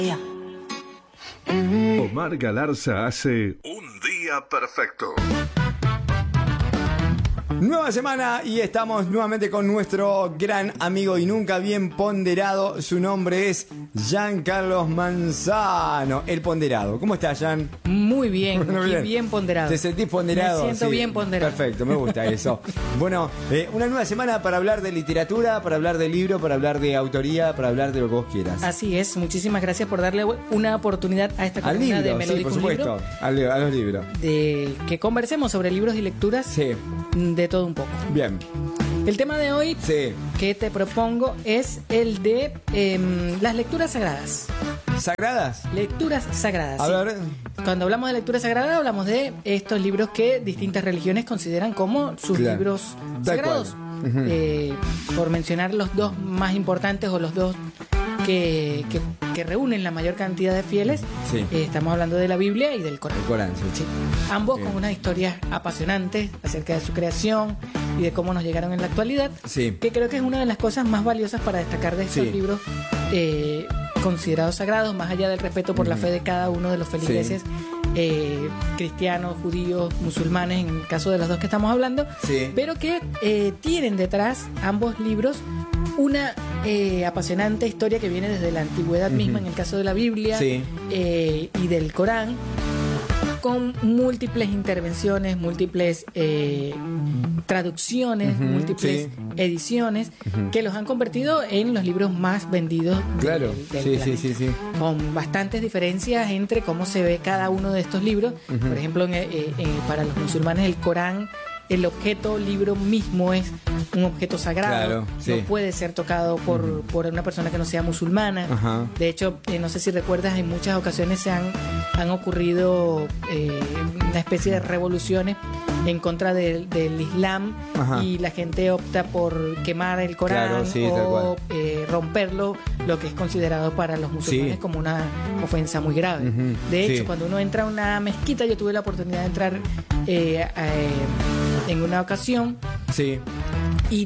Omar Galarza hace Un Día Perfecto. Nueva semana y estamos nuevamente con nuestro gran amigo y nunca bien ponderado. Su nombre es Jean Carlos Manzano, el ponderado. ¿Cómo estás, Jean? Muy bien, Bueno, bien ponderado. ¿Te sentís ponderado? Me siento bien ponderado. Perfecto, me gusta eso. Bueno, una nueva semana para hablar de literatura, para hablar de libro, para hablar de autoría, para hablar de lo que vos quieras. Así es, muchísimas gracias por darle una oportunidad a esta Al columna libro, de sí, por supuesto, a los libros. De que conversemos sobre libros y lecturas, Sí. de todo un poco. Bien. El tema de hoy Sí. que te propongo es el de las lecturas sagradas. ¿Sagradas? Lecturas sagradas. A sí. ver. Cuando hablamos de lectura sagrada, hablamos de estos libros que distintas religiones consideran como sus Claro. libros Tal sagrados. cual. Ujú. Por mencionar los dos más importantes o los dos que reúnen la mayor cantidad de fieles, Sí. estamos hablando de la Biblia y del Corán. El Corán, sí. Sí. Ambos Bien. con unas historias apasionantes acerca de su creación y de cómo nos llegaron en la actualidad, Sí. que creo que es una de las cosas más valiosas para destacar de estos Sí. libros considerados sagrados, más allá del respeto por la fe de cada uno de los feligreses, cristianos, judíos, musulmanes, en el caso de los dos que estamos hablando, Sí. pero que tienen detrás ambos libros una apasionante historia que viene desde la antigüedad misma, en el caso de la Biblia Sí. y del Corán, con múltiples intervenciones, múltiples traducciones, múltiples sí. ediciones, que los han convertido en los libros más vendidos Claro, del sí, planeta. sí. Con bastantes diferencias entre cómo se ve cada uno de estos libros. Por ejemplo, para los musulmanes el Corán, el objeto libro mismo es un objeto sagrado. Claro, sí. No puede ser tocado por una persona que no sea musulmana. Ajá. De hecho, no sé si recuerdas, en muchas ocasiones se han ocurrido una especie de revoluciones en contra del Islam. Ajá. Y la gente opta por quemar el Corán, Claro, sí, tal o cual. romperlo, lo que es considerado para los musulmanes Sí. como una ofensa muy grave. Ujú, De hecho, sí. cuando uno entra a una mezquita, yo tuve la oportunidad de entrar en una ocasión Sí. y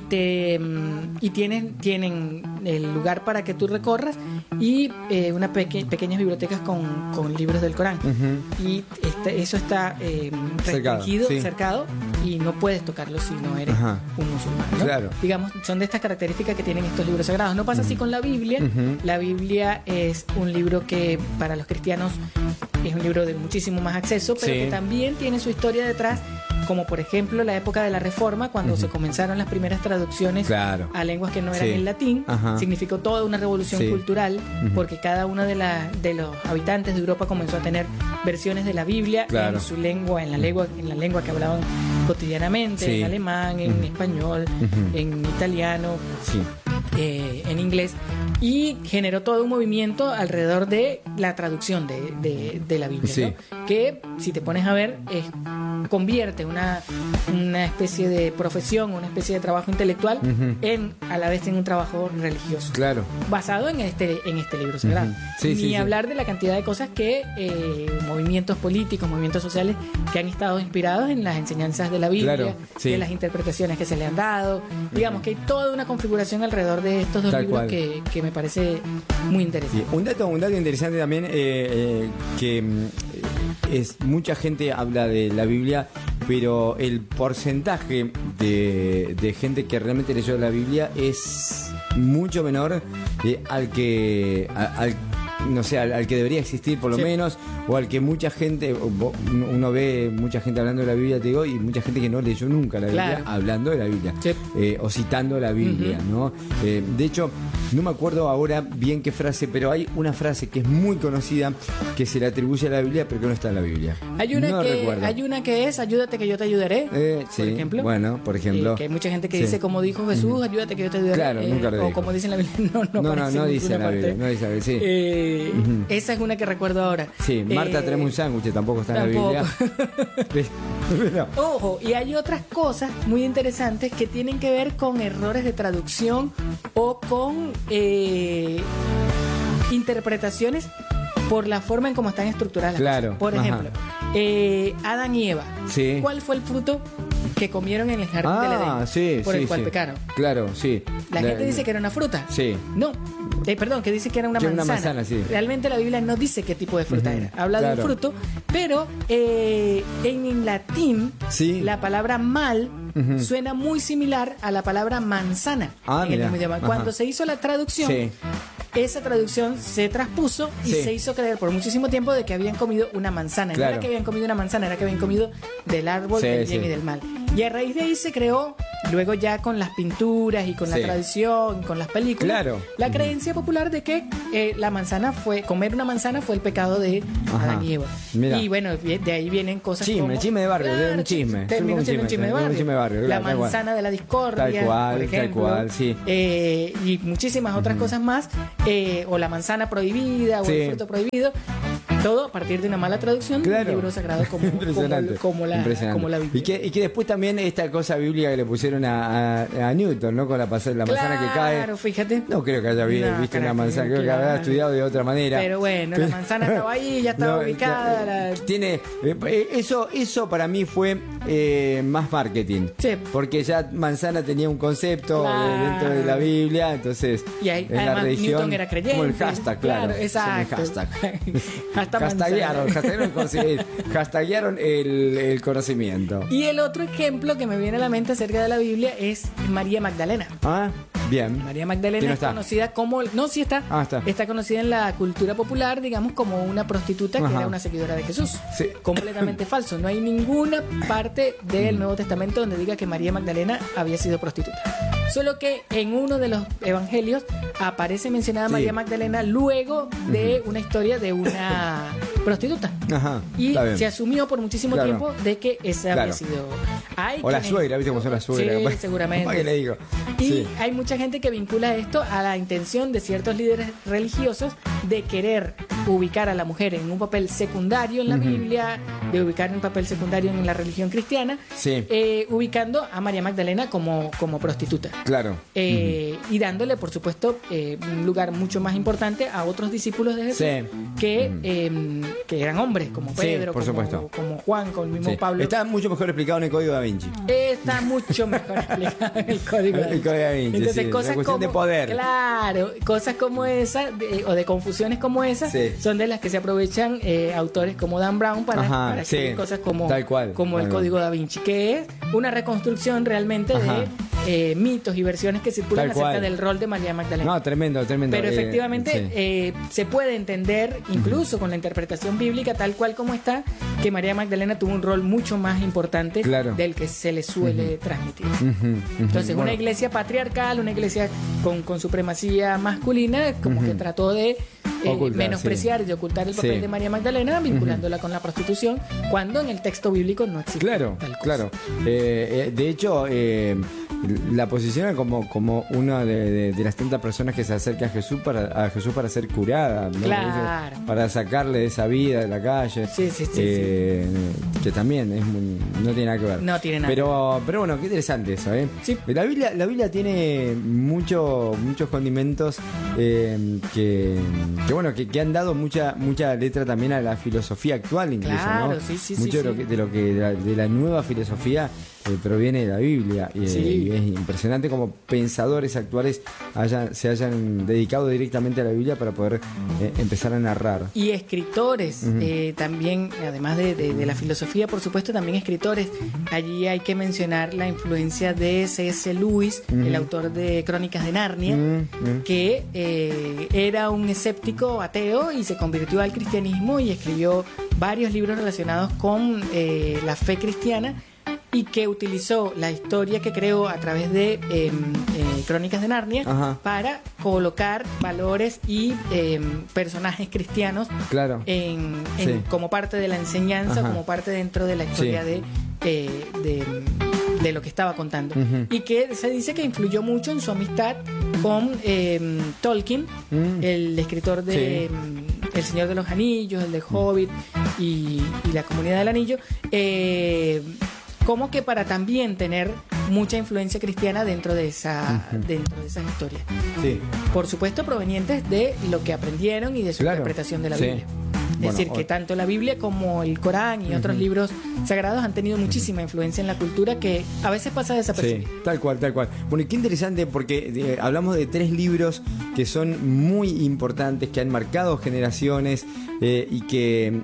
tienen el lugar para que tú recorras y unas pequeñas bibliotecas con libros del Corán. Ujú. Y eso está restringido, sí. cercado, y no puedes tocarlo si no eres Ajá. un musulmán, ¿no? Claro. Digamos, son de estas características que tienen estos libros sagrados. No pasa así con la Biblia. Ujú. La Biblia es un libro que para los cristianos es un libro de muchísimo más acceso, pero Sí. que también tiene su historia detrás, como por ejemplo la época de la Reforma, cuando se comenzaron las primeras traducciones Claro. a lenguas que no eran Sí. el latín. Ajá. Significó toda una revolución Sí. cultural, porque cada uno de los habitantes de Europa comenzó a tener versiones de la Biblia Claro. en su lengua, en la lengua que hablaban cotidianamente, Sí. en alemán, en español, en italiano, Sí. en inglés, y generó todo un movimiento alrededor de la traducción de la Biblia, Sí. ¿no? Que si te pones a ver convierte una especie de profesión, una especie de trabajo intelectual a la vez en un trabajo religioso, Claro. basado en este libro sagrado. Sí, Ni sí. hablar de la cantidad de cosas que movimientos políticos, movimientos sociales que han estado inspirados en las enseñanzas de la Biblia, Claro, sí. de las interpretaciones que se le han dado. Digamos que hay toda una configuración alrededor de estos dos Tal libros cual. que me parece muy interesante. Sí, un dato interesante también, que es mucha gente habla de la Biblia, pero el porcentaje de gente que realmente leyó la Biblia es mucho menor al que no sé, al que debería existir por lo Sí. menos, o al que mucha gente, uno ve mucha gente hablando de la Biblia, te digo, y mucha gente que no leyó nunca la Biblia, Claro. hablando de la Biblia, Sí. o citando la Biblia, ¿no? De hecho, no me acuerdo ahora bien qué frase, pero hay una frase que es muy conocida que se le atribuye a la Biblia, pero que no está en la Biblia. Hay una que es ayúdate que yo te ayudaré, Sí, por ejemplo. bueno, por ejemplo. Que hay mucha gente que Sí. dice como dijo Jesús, ayúdate que yo te ayudaré. Claro, nunca lo o dijo. como dice en la Biblia, no aparece no en dice ninguna la Biblia, parte. no dice la Biblia, sí. Esa es una que recuerdo ahora. Sí, Marta, tráeme un sándwich, tampoco está tampoco. en la Biblia. Pero- Ojo, y hay otras cosas muy interesantes que tienen que ver con errores de traducción o con interpretaciones por la forma en cómo están estructuradas las Claro, cosas. Por ajá. ejemplo, Adán y Eva. Sí. ¿Cuál fue el fruto que comieron en el jardín del Edén, sí, por sí, el cual sí. pecaron. Claro, sí. La gente dice que era una fruta. Sí. No, perdón, que dice que era una Que era manzana. una manzana, sí. Realmente la Biblia no dice qué tipo de fruta era. Habla de un fruto, pero en latín Sí. la palabra mal suena muy similar a la palabra manzana en el mira. mismo idioma. Cuando se hizo la traducción, Sí. esa traducción se traspuso y Sí. se hizo creer por muchísimo tiempo de que habían comido una manzana. Claro. No era que habían comido una manzana, era que habían comido del árbol Sí, del bien sí. y del mal. Y a raíz de ahí se creó, luego ya con las pinturas y con la Sí. tradición, con las películas, Claro. la creencia popular de que comer una manzana fue el pecado de Ajá. Adán y Eva. Mira. Y bueno, de ahí vienen cosas Chisme, como... chisme de barrio, un chisme. Terminó siendo un chisme de barrio. Claro, La tal cual. manzana de la discordia, Tal cual, por ejemplo. tal cual, sí. Y muchísimas otras cosas más. O la manzana prohibida, o Sí. el fruto prohibido. Todo a partir de una mala traducción de un libro sagrado Impresionante. como la Biblia. Y que después también esta cosa bíblica que le pusieron a Newton, ¿no? Con la manzana que cae. Claro, fíjate. No creo que haya visto una manzana, creo que habrá estudiado de otra manera. Pero bueno, la manzana estaba ahí, ya estaba ubicada. Tiene eso para mí fue más marketing. Sí. Porque ya manzana tenía un concepto Claro. dentro de la Biblia, entonces Y ahí, en la además, religión Newton era creyente. como el hashtag, claro. exacto. Es el hashtag. Hasta Hashtaguearon el conocimiento. Y el otro ejemplo que me viene a la mente acerca de la Biblia es María Magdalena. Ah, bien. María Magdalena no es está? conocida como... No, sí está. Está. Conocida en la cultura popular, digamos, como una prostituta que Ajá. era una seguidora de Jesús. Sí. Completamente falso. No hay ninguna parte del Nuevo Testamento donde diga que María Magdalena había sido prostituta. Solo que en uno de los evangelios aparece mencionada Sí. María Magdalena luego de una historia de una prostituta. Ajá, Y está bien. se asumió por muchísimo Claro. tiempo de que esa había Claro. sido... Hay O la quienes- suegra, ¿viste cómo son las suegras? Sí, Bueno, seguramente. ¿para qué le digo? Y Sí. hay mucha gente que vincula esto a la intención de ciertos líderes religiosos de querer ubicar a la mujer en un papel secundario en la Biblia, de ubicar un papel secundario en la religión cristiana, Sí. ubicando a María Magdalena como prostituta. Claro. Y dándole, por supuesto, un lugar mucho más importante a otros discípulos de Jesús Sí. que eran hombres, como Sí, Pedro, por supuesto. como Juan, como el mismo Sí. Pablo. Está mucho mejor explicado en el Código Da Vinci. Está mucho mejor explicado en el Código Da El Código Da Vinci, Entonces, sí, cosas la cuestión como, de poder. Claro, cosas como esa, o de confusiones como esas, Sí. son de las que se aprovechan autores como Dan Brown para Ajá, escribir sí. cosas como, Tal cual, como el tal Código Da Vinci, que es una reconstrucción realmente Ajá. de mitos y versiones que circulan Tal acerca cual. del rol de María Magdalena. No, tremendo. Pero efectivamente sí. se puede entender, incluso con la interpretación bíblica tal cual como está, que María Magdalena tuvo un rol mucho más importante Claro. del que se le suele transmitir. Entonces, Bueno. una iglesia patriarcal, una iglesia con supremacía masculina, como que trató de Ocultar, menospreciar sí. y de ocultar el papel Sí. de María Magdalena, vinculándola con la prostitución, cuando en el texto bíblico no existe Claro, tal cosa. claro. De hecho, la posiciona como una de las tantas personas que se acerca a Jesús para ser curada, ¿no? Claro. Para sacarle de esa vida de la calle. Sí, sí, sí, Que también no tiene nada que ver. No tiene nada Pero bueno, qué interesante eso, ¿eh? Sí. La Biblia tiene muchos condimentos que han dado mucha letra también a la filosofía actual, incluso, Claro, ¿no? sí, sí, Mucho sí, de la nueva filosofía proviene de la Biblia y es impresionante como pensadores actuales se hayan dedicado directamente a la Biblia para poder empezar a narrar. Y escritores también, además de la filosofía, por supuesto, también escritores. Allí hay que mencionar la influencia de C.S. Lewis, el autor de Crónicas de Narnia, que era un escéptico ateo y se convirtió al cristianismo y escribió varios libros relacionados con la fe cristiana, y que utilizó la historia que creó a través de Crónicas de Narnia Ajá. para colocar valores y personajes cristianos Claro. Sí. como parte de la enseñanza, Ajá. como parte dentro de la historia Sí. de lo que estaba contando. Y que se dice que influyó mucho en su amistad con Tolkien, el escritor de El Señor de los Anillos, el de Hobbit y la Comunidad del Anillo, como que para también tener mucha influencia cristiana dentro de esas historias. Sí. Por supuesto, provenientes de lo que aprendieron y de su Claro. interpretación de la Sí. Biblia. Es decir, que tanto la Biblia como el Corán y otros libros sagrados han tenido muchísima influencia en la cultura que a veces pasa desapercibida. Sí, tal cual. Bueno, y qué interesante porque hablamos de 3 libros que son muy importantes, que han marcado generaciones y que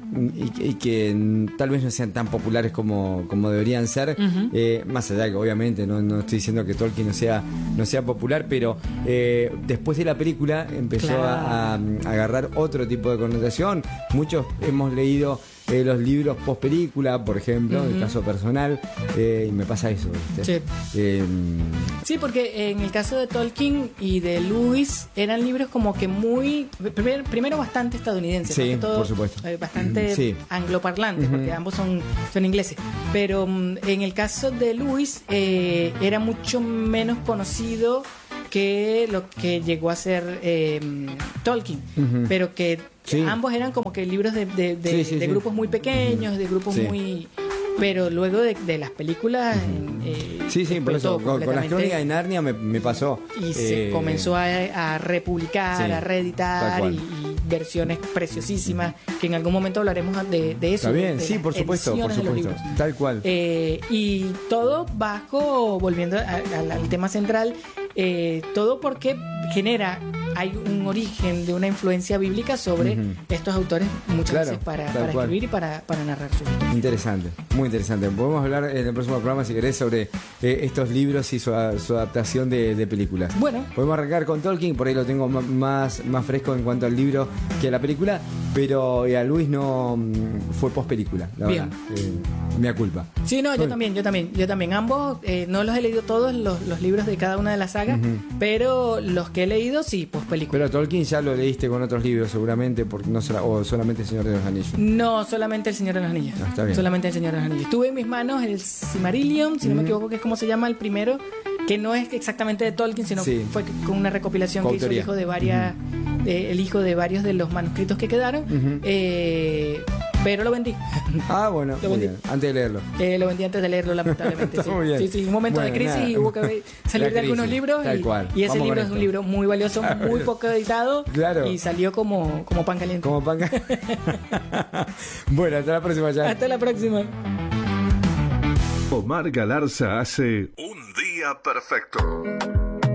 tal vez no sean tan populares como deberían ser. Más allá que obviamente no estoy diciendo que Tolkien no sea popular, pero después de la película empezó a agarrar otro tipo de connotación. Muchos hemos leído los libros post película, por ejemplo, en el caso personal, y me pasa eso, ¿viste? Sí. Sí, porque en el caso de Tolkien y de Lewis eran libros como que muy primero bastante estadounidenses, sí, todo, por supuesto, bastante angloparlantes, porque ambos son ingleses, pero en el caso de Lewis era mucho menos conocido que lo que llegó a ser Tolkien, pero que ambos eran como que libros de grupos muy pequeños, de grupos muy... Pero luego de las películas... por eso, con las crónicas de Narnia me pasó. Y se comenzó a republicar, a reeditar y versiones preciosísimas, que en algún momento hablaremos de eso. Está bien, sí, por supuesto, tal cual. Y todo bajo, volviendo al tema central, todo porque hay un origen de una influencia bíblica sobre estos autores muchas veces para escribir y para narrar su historia. Interesante, muy interesante. Podemos hablar en el próximo programa, si querés, sobre estos libros y su adaptación de películas. Bueno, podemos arrancar con Tolkien, por ahí lo tengo más fresco en cuanto al libro que a la película, pero a Luis no fue post película, la verdad. Mea culpa. Sí, no, yo también. Ambos, no los he leído todos los libros de cada una de las sagas, pero los que he leído sí, post película. Pero Tolkien ya lo leíste con otros libros seguramente, porque o solamente El Señor de los Anillos. No, solamente El Señor de los Anillos. No, está bien. Solamente El Señor de los Anillos. Tuve en mis manos el Silmarillion, si no me equivoco, que es como se llama el primero, que no es exactamente de Tolkien, sino fue con una recopilación que hizo el hijo de varios de los manuscritos que quedaron. Pero lo vendí. Bueno, lo vendí. Antes de leerlo. Lo vendí antes de leerlo, lamentablemente. Muy bien. Sí, un momento de crisis y hubo que salir de algunos libros. Y ese libro es un libro muy valioso, muy poco editado. Claro. Y salió como pan caliente. Como pan caliente. Bueno, hasta la próxima, ya. Hasta la próxima. Omar Galarza hace Un Día Perfecto.